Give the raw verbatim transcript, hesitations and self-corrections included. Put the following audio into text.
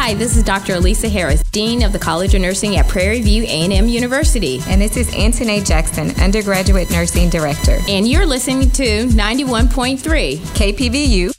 Hi, this is Doctor Elisa Harris, Dean of the College of Nursing at Prairie View A and M University. And this is Antoinette Jackson, Undergraduate Nursing Director. And you're listening to ninety-one point three K P V U